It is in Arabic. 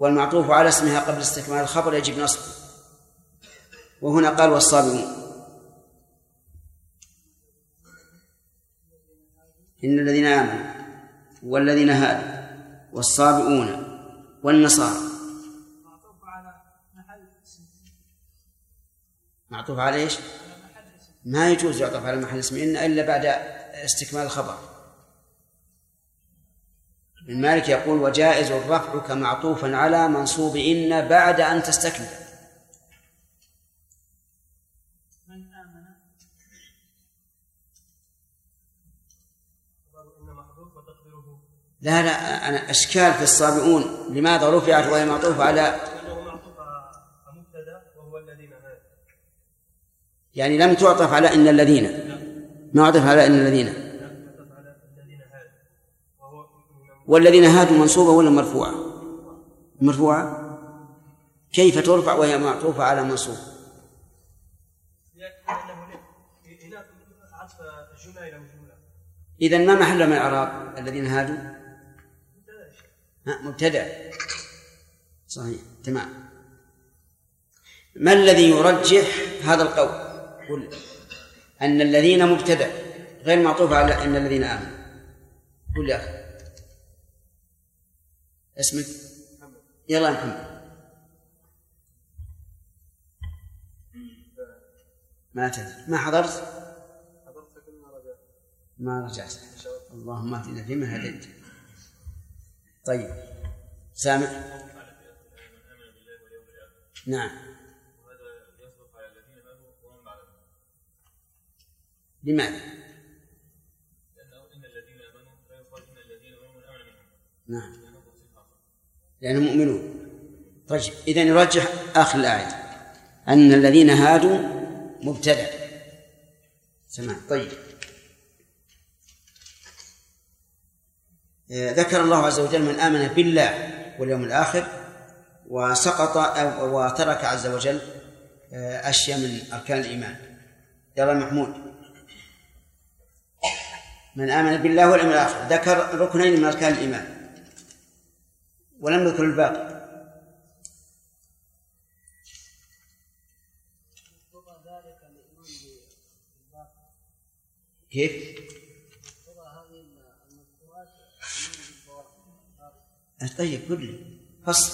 والمعطوف على اسمها قبل استكمال الخبر يجب نصبه. وهنا قال والصابئون، إن الذين آمنوا والذين هادوا والصابئون والنصارى معطوف على إيش؟ ما يجوز يعطف على محل اسم إن إلا بعد استكمال الخبر. ابن مالك يقول وجائز الرفع كمعطوفا على منصوب إن بعد أن تستكمل. لا أنا أشكال في الصابئون لماذا رفعت وهي معطوفة على يعني لم تعطف على إن الذين، ما عطف على إن الذين. والذين هادوا منصوبة ولا مرفوعة؟ مرفوعة. كيف ترفع وهي معطوفة على منصوب؟ إذن ما محل من الإعراب الذين هادوا؟ مبتدأ. صحيح تمام. ما الذي يرجح هذا القول؟ قل أن الذين مبتدأ غير معطوف على أن الذين آمنوا. قل يا أخي اسمك. يلا يا محمد. ما تدري ما حضرت ما رجعت. اللهم اهدنا فيمن هديت. طيب سامع. نعم. لماذا؟ لأنه إن الذين آمنوا لا يقال إن الذين آمنوا من آمن منهم. نعم لأنهم مؤمنون. طيب إذن يرجح آخر الآية أن الذين هادوا مبتدأ. سمع. طيب ذكر الله عز وجل من آمن بالله واليوم الآخر وسقط وترك عز وجل أشياء من أركان الإيمان. يلا محمود. من آمن بالله واليوم الآخر ذكر ركنين من أركان الإيمان ولم يذكر الباقي. كيف؟ طيب كله فصل.